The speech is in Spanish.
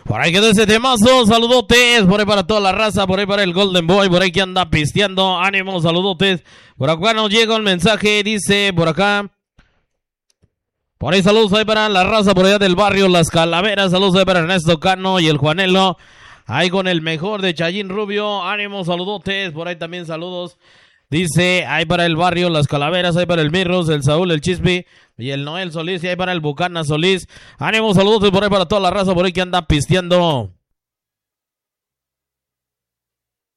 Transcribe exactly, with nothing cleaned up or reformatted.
Por ahí quedó ese temazo, saludotes, por ahí para toda la raza, por ahí para el Golden Boy, por ahí que anda pisteando, ánimo, saludotes. Por acá nos llega un mensaje, dice por acá. Por ahí saludos ahí para la raza por allá del barrio Las Calaveras, saludos ahí para Ernesto Cano y el Juanelo. Ahí con el mejor de Chayín Rubio, ánimo, saludotes, por ahí también saludos. Dice, ahí para el barrio Las Calaveras, ahí para el Mirros, el Saúl, el Chispi y el Noel Solís, y ahí para el Bucana Solís. Ánimo, saludos por ahí para toda la raza por ahí que anda pisteando.